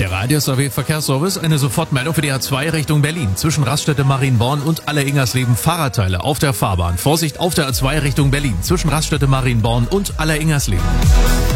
Der Radius AW Verkehrsservice, eine Sofortmeldung für die A2 Richtung Berlin. Zwischen Raststätte Marienborn und Alleringersleben Fahrradteile auf der Fahrbahn. Vorsicht auf der A2 Richtung Berlin. Zwischen Raststätte Marienborn und Alleringersleben.